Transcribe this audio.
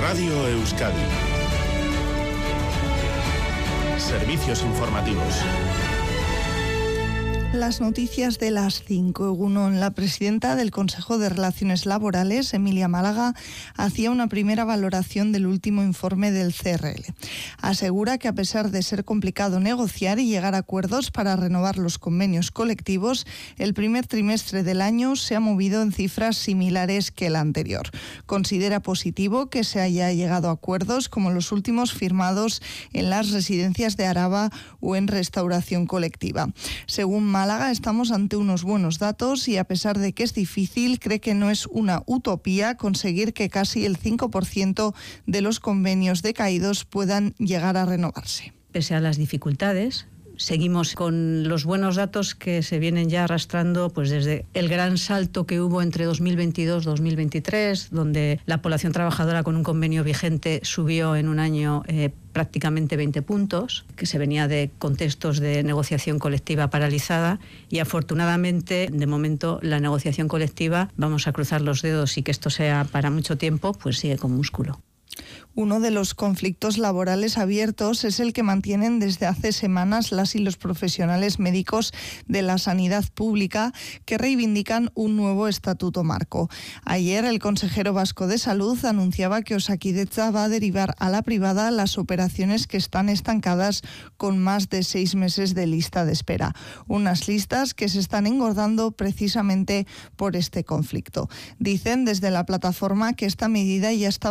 Radio Euskadi. Servicios informativos. Las noticias de las 5. La presidenta del Consejo de Relaciones Laborales, Emilia Málaga, hacía una primera valoración del último informe del CRL. Asegura que a pesar de ser complicado negociar y llegar a acuerdos para renovar los convenios colectivos, el primer trimestre del año se ha movido en cifras similares que el anterior. Considera positivo que se haya llegado a acuerdos como los últimos firmados en las residencias de Araba o en restauración colectiva. Según Málaga, estamos ante unos buenos datos y a pesar de que es difícil, cree que no es una utopía conseguir que casi el 5% de los convenios decaídos puedan llegar a renovarse. Pese a las dificultades, seguimos con los buenos datos que se vienen ya arrastrando pues desde el gran salto que hubo entre 2022 y 2023, donde la población trabajadora con un convenio vigente subió en un año prácticamente 20 puntos, que se venía de contextos de negociación colectiva paralizada y afortunadamente, de momento, la negociación colectiva, vamos a cruzar los dedos y que esto sea para mucho tiempo, pues sigue con músculo. Uno de los conflictos laborales abiertos es el que mantienen desde hace semanas las y los profesionales médicos de la sanidad pública que reivindican un nuevo estatuto marco. Ayer el consejero vasco de Salud anunciaba que Osakidetza va a derivar a la privada las operaciones que están estancadas con más de 6 meses de lista de espera. Unas listas que se están engordando precisamente por este conflicto. Dicen desde la plataforma que esta medida ya está